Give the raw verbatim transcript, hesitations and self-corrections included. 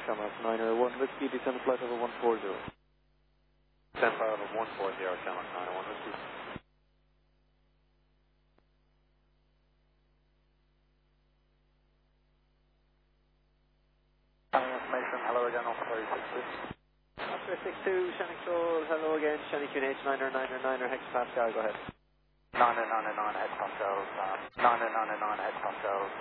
Commerce nine oh one, Whiskey, descend flight over one forty. Descend flight over one forty, Commerce nine oh one, Whiskey. Coming information, hello again, Osprey six two. Osprey six two, Shannon Control, hello again, Shannon Q N H nine oh nine oh nine, Hex Pascal, go ahead. nine oh nine oh nine, head control, um, nine oh nine oh nine, head control.